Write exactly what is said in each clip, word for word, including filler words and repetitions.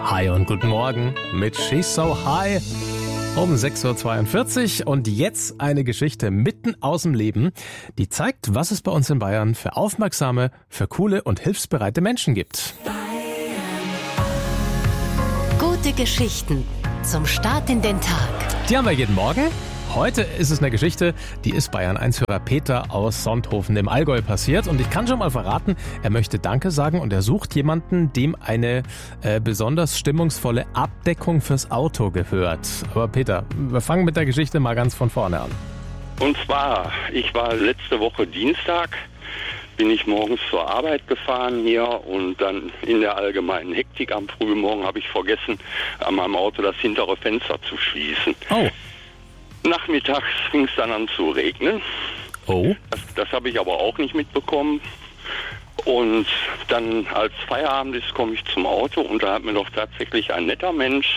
Hi und guten Morgen mit She's So High um sechs Uhr zweiundvierzig und jetzt eine Geschichte mitten aus dem Leben, die zeigt, was es bei uns in Bayern für aufmerksame, für coole und hilfsbereite Menschen gibt. Gute Geschichten zum Start in den Tag. Die haben wir jeden Morgen. Heute ist es eine Geschichte, die ist Bayern eins Hörer Peter aus Sonthofen im Allgäu passiert. Und ich kann schon mal verraten, er möchte Danke sagen und er sucht jemanden, dem eine äh, besonders stimmungsvolle Abdeckung fürs Auto gehört. Aber Peter, wir fangen mit der Geschichte mal ganz von vorne an. Und zwar, ich war letzte Woche Dienstag, bin ich morgens zur Arbeit gefahren hier und dann in der allgemeinen Hektik am frühen Morgen habe ich vergessen, an meinem Auto das hintere Fenster zu schließen. Oh. Nachmittags fing es dann an zu regnen. Oh. Das, das habe ich aber auch nicht mitbekommen. Und dann, als Feierabend ist, komme ich zum Auto und da hat mir doch tatsächlich ein netter Mensch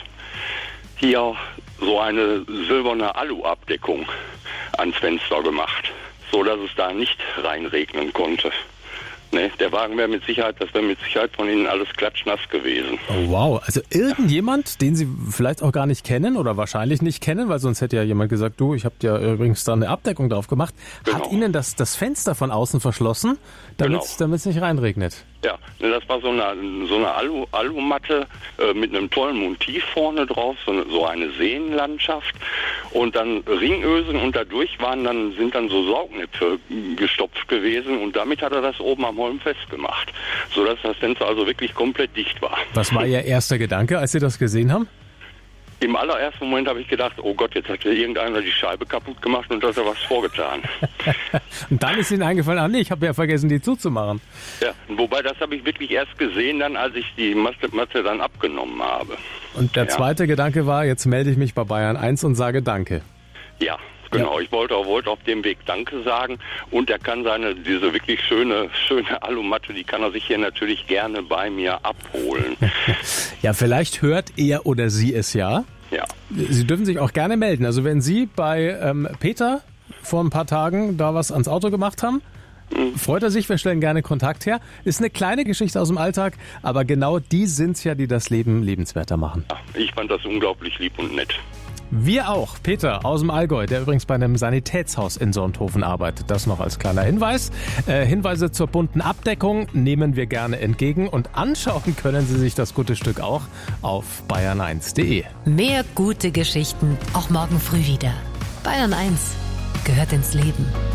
hier so eine silberne Alu-Abdeckung ans Fenster gemacht, so dass es da nicht reinregnen konnte. Ne, der Wagen wäre mit Sicherheit, das wäre mit Sicherheit von Ihnen alles klatschnass gewesen. Oh wow, also irgendjemand, den Sie vielleicht auch gar nicht kennen oder wahrscheinlich nicht kennen, weil sonst hätte ja jemand gesagt, du, ich habe dir übrigens da eine Abdeckung drauf gemacht, Genau. hat Ihnen das, das Fenster von außen verschlossen, damit es Genau. nicht reinregnet. Ja, ne, das war so eine, so eine Alu, Alumatte äh, mit einem tollen Motiv vorne drauf, so eine, so eine Seenlandschaft und dann Ringösen und dadurch waren dann, sind dann so Saugnäpfe gestopft gewesen und damit hat er das oben am Holm festgemacht, sodass das Fenster also wirklich komplett dicht war. Was war Ihr erster Gedanke, als Sie das gesehen haben? Im allerersten Moment habe ich gedacht, oh Gott, jetzt hat hier irgendeiner die Scheibe kaputt gemacht und hat er was vorgetan. Und dann ist Ihnen eingefallen, ah nee, ich habe ja vergessen, die zuzumachen. Ja, wobei das habe ich wirklich erst gesehen, dann als ich die Matte, Matte dann abgenommen habe. Und der Ja. zweite Gedanke war, jetzt melde ich mich bei Bayern eins und sage Danke. Ja, genau. Ich wollte, wollte auf dem Weg Danke sagen und er kann seine, diese wirklich schöne, schöne Alumatte, die kann er sich hier natürlich gerne bei mir abholen. Ja, vielleicht hört er oder sie es ja. Ja. Sie dürfen sich auch gerne melden. Also wenn Sie bei ähm, Peter vor ein paar Tagen da was ans Auto gemacht haben, mhm. freut er sich, wir stellen gerne Kontakt her. Ist eine kleine Geschichte aus dem Alltag, aber genau die sind's ja, die das Leben lebenswerter machen. Ja, ich fand das unglaublich lieb und nett. Wir auch. Peter aus dem Allgäu, der übrigens bei einem Sanitätshaus in Sonthofen arbeitet. Das noch als kleiner Hinweis. Äh, Hinweise zur bunten Abdeckung nehmen wir gerne entgegen und anschauen können Sie sich das gute Stück auch auf bayern eins punkt de. Mehr gute Geschichten auch morgen früh wieder. Bayern eins gehört ins Leben.